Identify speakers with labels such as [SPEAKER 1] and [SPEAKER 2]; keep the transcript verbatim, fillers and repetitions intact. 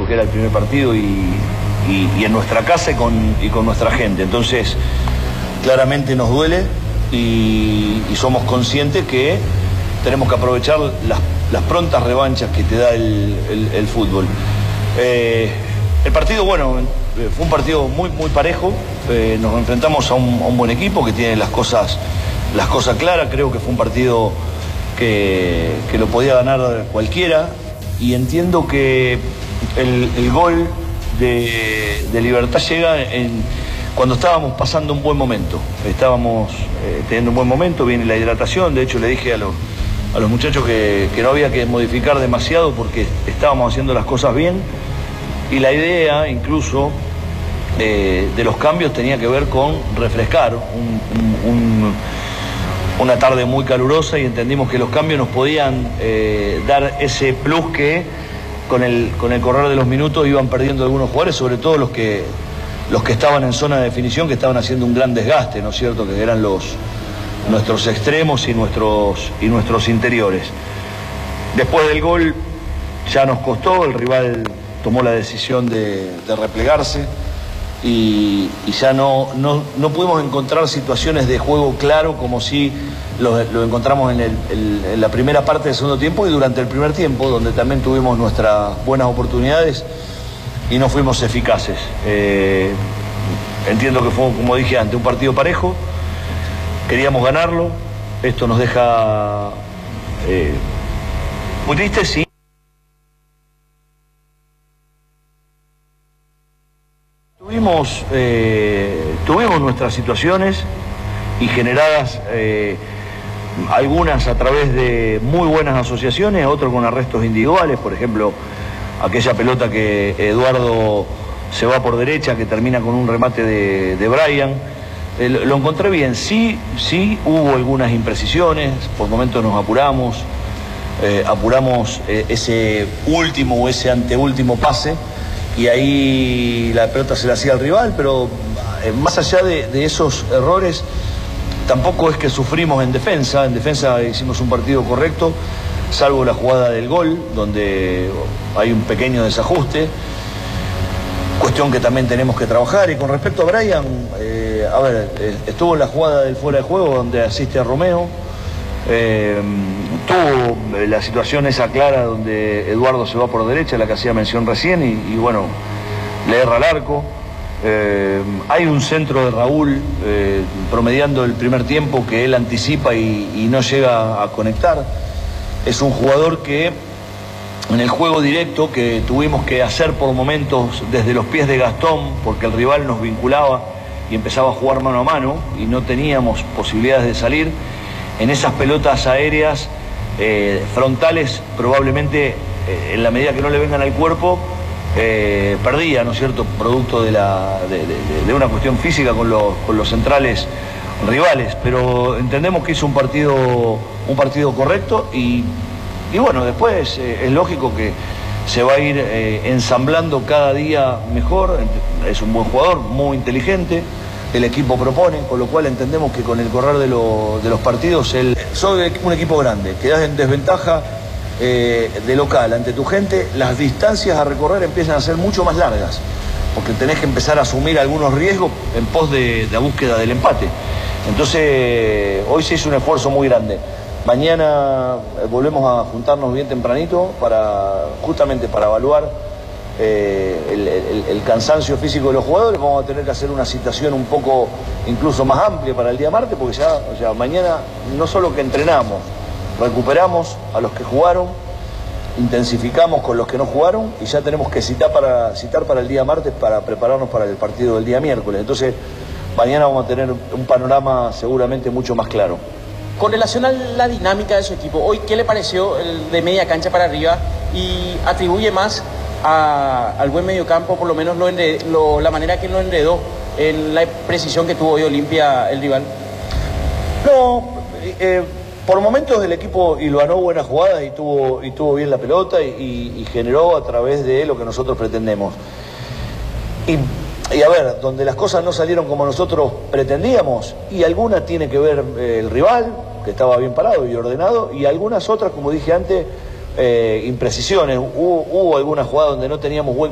[SPEAKER 1] porque era el primer partido y, y, y en nuestra casa y con, y con nuestra gente. Entonces, claramente nos duele y, y somos conscientes que tenemos que aprovechar las, las prontas revanchas que te da el, el, el fútbol. Eh, el partido, bueno, fue un partido muy, muy parejo. Eh, nos enfrentamos a un, a un buen equipo que tiene las cosas, las cosas claras. Creo que fue un partido que, que lo podía ganar cualquiera. Y entiendo que el, el gol de, de Libertad llega en, cuando estábamos pasando un buen momento. Estábamos eh, teniendo un buen momento, viene la hidratación. De hecho, le dije a los, a los muchachos que, que no había que modificar demasiado porque estábamos haciendo las cosas bien. Y la idea, incluso, eh, de los cambios tenía que ver con refrescar un, un, un, una tarde muy calurosa, y entendimos que los cambios nos podían eh, dar ese plus que con el, con el correr de los minutos iban perdiendo algunos jugadores, sobre todo los que, los que estaban en zona de definición, que estaban haciendo un gran desgaste, ¿no es cierto?, que eran los, nuestros extremos y nuestros, y nuestros interiores. Después del gol ya nos costó, el rival tomó la decisión de, de replegarse y, y ya no, no, no pudimos encontrar situaciones de juego claro como si lo, lo encontramos en, el, el, en la primera parte del segundo tiempo y durante el primer tiempo, donde también tuvimos nuestras buenas oportunidades y no fuimos eficaces. Eh, entiendo que fue, como dije antes, un partido parejo, queríamos ganarlo, esto nos deja eh, muy tristes, sí. Tuvimos, eh, tuvimos nuestras situaciones y generadas eh, algunas a través de muy buenas asociaciones, otras con arrestos individuales. Por ejemplo, aquella pelota que Eduardo se va por derecha, que termina con un remate de, de Brian. Eh, lo, lo encontré bien. Sí, sí hubo algunas imprecisiones, por momentos nos apuramos, eh, apuramos eh, ese último o ese anteúltimo pase, y ahí la pelota se la hacía al rival, pero eh, más allá de, de esos errores, tampoco es que sufrimos en defensa. En defensa hicimos un partido correcto, salvo la jugada del gol, donde hay un pequeño desajuste, cuestión que también tenemos que trabajar. Y con respecto a Brian, eh, a ver, eh, estuvo en la jugada del fuera de juego, donde asiste a Romeo, eh, tuvo la situación esa clara donde Eduardo se va por derecha, la que hacía mención recién, y, y bueno, le erra al arco. Eh, hay un centro de Raúl eh, promediando el primer tiempo que él anticipa y, y no llega a conectar. Es un jugador que en el juego directo que tuvimos que hacer por momentos desde los pies de Gastón, porque el rival nos vinculaba y empezaba a jugar mano a mano y no teníamos posibilidades de salir, en esas pelotas aéreas eh, frontales, probablemente eh, en la medida que no le vengan al cuerpo, eh, perdía, ¿no es cierto?, producto de, la, de, de, de una cuestión física con los, con los centrales rivales. Pero entendemos que hizo un partido, un partido correcto y, y bueno, después eh, es lógico que se va a ir eh, ensamblando cada día mejor. Es un buen jugador, muy inteligente. El equipo propone, con lo cual entendemos que con el correr de, lo, de los partidos, el, soy un equipo grande, quedás en desventaja eh, de local ante tu gente, las distancias a recorrer empiezan a ser mucho más largas, porque tenés que empezar a asumir algunos riesgos en pos de, de la búsqueda del empate. Entonces, hoy se hizo un esfuerzo muy grande. Mañana eh, volvemos a juntarnos bien tempranito, para justamente para evaluar Eh, el, el, el cansancio físico de los jugadores. Vamos a tener que hacer una citación un poco incluso más amplia para el día martes, porque ya, o sea, mañana no solo que entrenamos, recuperamos a los que jugaron, intensificamos con los que no jugaron, y ya tenemos que citar para, citar para el día martes para prepararnos para el partido del día miércoles. Entonces mañana vamos a tener un panorama seguramente mucho más claro.
[SPEAKER 2] Con relación a la dinámica de su equipo, hoy, ¿qué le pareció el de media cancha para arriba? Y atribuye más A, al buen mediocampo, por lo menos lo enredó, lo, la manera que lo enredó en la precisión que tuvo hoy Olimpia el rival.
[SPEAKER 1] No, eh, por momentos el equipo hilvanó buenas jugadas y tuvo, y tuvo bien la pelota y, y, y generó a través de lo que nosotros pretendemos. Y, y a ver, donde las cosas no salieron como nosotros pretendíamos, y alguna tiene que ver eh, el rival, que estaba bien parado y ordenado, y algunas otras, como dije antes, Eh, imprecisiones. Hubo, hubo alguna jugada donde no teníamos buen